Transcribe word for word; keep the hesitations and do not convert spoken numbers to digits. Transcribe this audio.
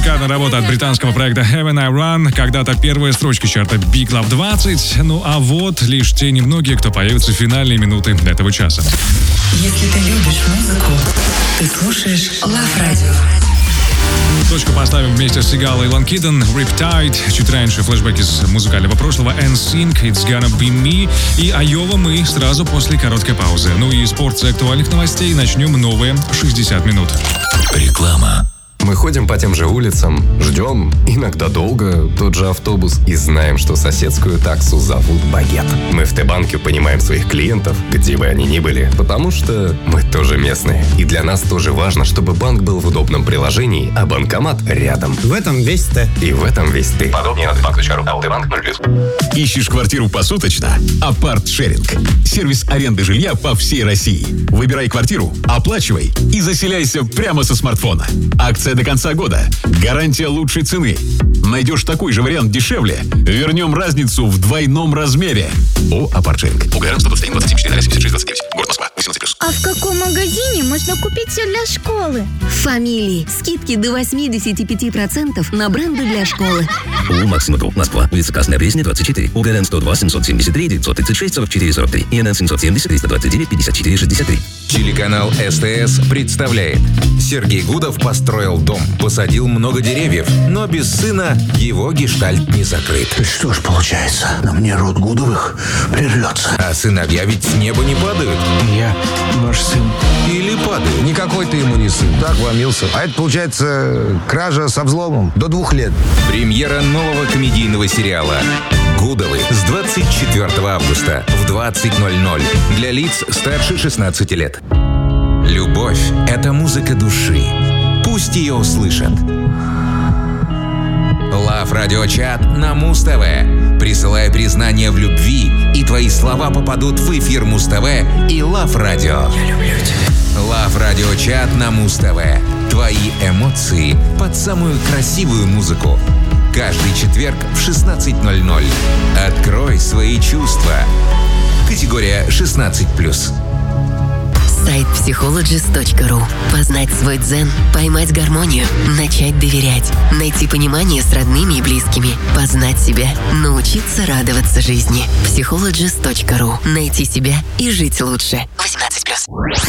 Шикарная работа от британского проекта Heaven I Run. Когда-то первые строчки чарта Big Love двадцать. Ну а вот лишь те немногие, кто появится в финальные минуты этого часа. Если ты любишь музыку, ты слушаешь Love Radio. Точку поставим вместе с Сигалой и Ланкиден, Riptide, чуть раньше флешбэк из музыкального прошлого, эн синк, It's Gonna Be Me и Айова мы сразу после короткой паузы. Ну и из порции актуальных новостей начнем новые шестьдесят минут. Реклама. Мы ходим по тем же улицам, ждем, иногда долго, тот же автобус и знаем, что соседскую таксу зовут Багет. Мы в Т-банке понимаем своих клиентов, где бы они ни были, потому что мы тоже местные. И для нас тоже важно, чтобы банк был в удобном приложении, а банкомат рядом. В этом весь Т. И в этом весь ты. Подробнее на тбанк точка ру. АО-Т-банк ноль плюс. Ищешь квартиру посуточно? Апарт-шеринг. Сервис аренды жилья по всей России. Выбирай квартиру, оплачивай и заселяйся прямо со смартфона. Акция до конца года. Гарантия лучшей цены. Найдешь такой же вариант дешевле, вернем разницу в двойном размере. О, Апарт-шеринг. УГР сто двадцать один двадцать семь четыре семьдесят шесть двадцать девять. Город Москва. восемнадцать плюс. А в каком магазине можно купить все для школы? В Фамилии. Скидки до восемьдесят пять процентов на бренды для школы. ООО «Максима Групп. Москва. Улица Красная Пресня, двадцать четыре. УГРН сто два семьсот семьдесят три девятьсот тридцать шесть сорок четыре сорок три. ИНН семьсот семьдесят триста двадцать девять пятьдесят четыре шестьдесят три. Телеканал СТС представляет. Сергей Гудов построил дом, посадил много деревьев, но без сына его гештальт не закрыт. Что ж получается, на мне род Гудовых прервется. А сыновья ведь с неба не падают. Я ваш сын. Или падают. Никакой ты ему не сын. Так вломился. А это получается кража со взломом до двух лет. Премьера нового комедийного сериала «Гудовы» с двадцать четвёртого августа в двадцать ноль ноль для лиц старше шестнадцати лет. Любовь – это музыка души. Пусть ее услышат. Love Radio Chat на Муз-ТВ. Присылай признание в любви, и твои слова попадут в эфир Муз-ТВ и Love Radio. Я люблю тебя. Love Radio Chat на Муз-ТВ. Твои эмоции под самую красивую музыку. Каждый четверг в шестнадцать ноль ноль. Открой свои чувства. Категория шестнадцать плюс. Сайт психологист точка ру. Познать свой дзен, поймать гармонию, начать доверять, найти понимание с родными и близкими, познать себя, научиться радоваться жизни. психологист точка ру. Найти себя и жить лучше. восемнадцать плюс.